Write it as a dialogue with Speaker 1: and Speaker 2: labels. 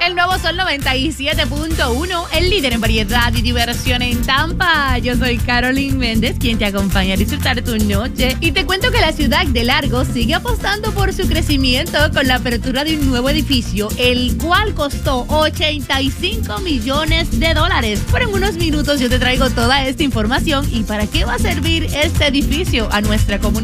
Speaker 1: El nuevo Sol 97.1, el líder en variedad y diversión en Tampa. Yo soy Carolyn Méndez, quien te acompaña a disfrutar tu noche. Y te cuento que la ciudad de Largo sigue apostando por su crecimiento con la apertura de un nuevo edificio, el cual costó $85 millones. Pero en unos minutos yo te traigo toda esta información y para qué va a servir este edificio a nuestra comunidad.